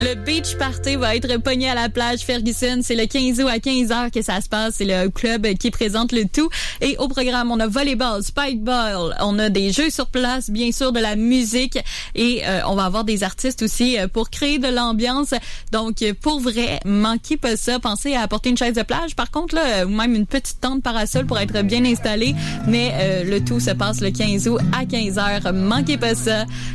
Le beach party va être pogné à la plage Ferguson. C'est le 15 août à 15h que ça se passe. C'est le club qui présente le tout. Et au programme, on a volleyball, spikeball. On a des jeux sur place, bien sûr, de la musique. Et on va avoir des artistes aussi pour créer de l'ambiance. Donc, pour vrai, manquez pas ça. Pensez à apporter une chaise de plage. Par contre, là, ou même une petite tente parasol pour être bien installé. Mais le tout se passe le 15 août à 15h. Manquez pas ça.